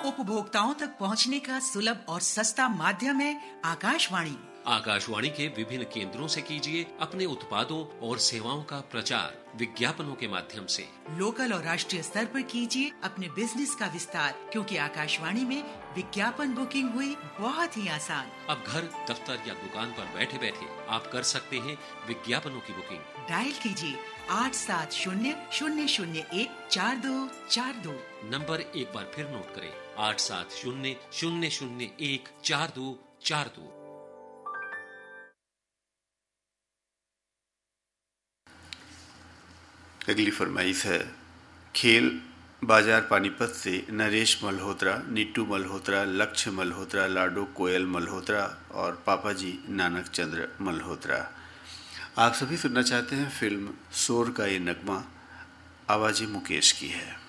उपभोक्ताओं तक पहुंचने का सुलभ और सस्ता माध्यम है आकाशवाणी। आकाशवाणी के विभिन्न केंद्रों से कीजिए अपने उत्पादों और सेवाओं का प्रचार विज्ञापनों के माध्यम से। लोकल और राष्ट्रीय स्तर पर कीजिए अपने बिजनेस का विस्तार, क्योंकि आकाशवाणी में विज्ञापन बुकिंग हुई बहुत ही आसान। अब घर, दफ्तर या दुकान पर बैठे बैठे आप कर सकते हैं विज्ञापनों की बुकिंग। डायल कीजिए 8700014242। नंबर एक बार फिर नोट करें, 8700014242। अगली फरमाइश है खेल बाजार पानीपत से नरेश मल्होत्रा, नीटू मल्होत्रा, लक्ष्य मल्होत्रा, लाडो कोयल मल्होत्रा और पापा जी नानक चंद्र मल्होत्रा। आप सभी सुनना चाहते हैं फिल्म शोर का ये नगमा, आवाज़ें मुकेश की है।